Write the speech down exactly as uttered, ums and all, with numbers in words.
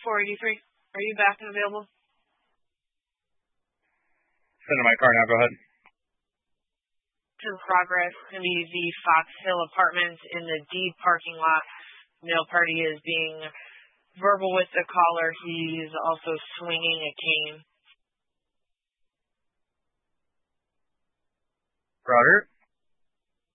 four eighty-three. Are you back and available? Send in my car now. Go ahead. In progress, going to be the Fox Hill Apartments in the D parking lot. Male party is being verbal with the caller. He's also swinging a cane. Roger.